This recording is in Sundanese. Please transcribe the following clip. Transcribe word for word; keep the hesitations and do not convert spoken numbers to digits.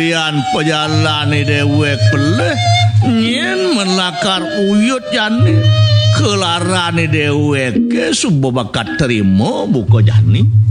kalian pejalan dewek peleh nyen menakar uyut jani kelarane dewek ke subuh bakat terima buka jani